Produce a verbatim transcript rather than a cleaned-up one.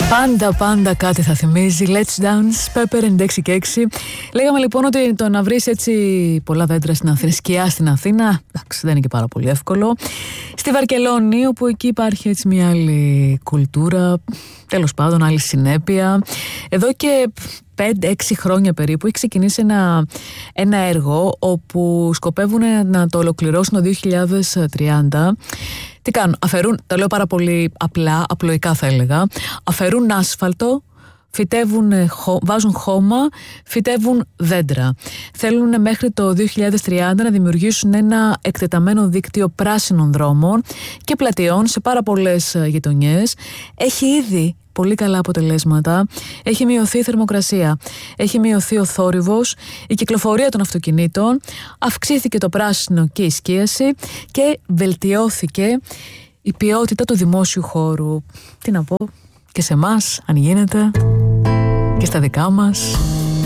Πάντα, πάντα κάτι θα θυμίζει. Let's Dance, Pepper ενενήντα έξι και έξι. Λέγαμε λοιπόν ότι το να βρεις έτσι πολλά δέντρα στην Αθήνα, σκιά στην Αθήνα, εντάξει, δεν είναι και πάρα πολύ εύκολο. Στη Βαρκελόνη, όπου εκεί υπάρχει έτσι μια άλλη κουλτούρα, τέλος πάντων άλλη συνέπεια. Εδώ και πέντε έξι χρόνια περίπου έχει ξεκινήσει ένα, ένα έργο όπου σκοπεύουν να το ολοκληρώσουν το δύο χιλιάδες τριάντα. Τι κάνουν, αφαιρούν, τα λέω πάρα πολύ απλά, απλοϊκά θα έλεγα, αφαιρούν άσφαλτο, φυτεύουν, βάζουν χώμα, φυτεύουν δέντρα. Θέλουν μέχρι το δύο χιλιάδες τριάντα να δημιουργήσουν ένα εκτεταμένο δίκτυο πράσινων δρόμων και πλατιών σε πάρα πολλές γειτονιές. Έχει ήδη πολύ καλά αποτελέσματα. Έχει μειωθεί η θερμοκρασία, έχει μειωθεί ο θόρυβος, η κυκλοφορία των αυτοκινήτων, αυξήθηκε το πράσινο και η σκίαση και βελτιώθηκε η ποιότητα του δημόσιου χώρου. Τι να πω, και σε εμάς, αν γίνεται, και στα δικά μας.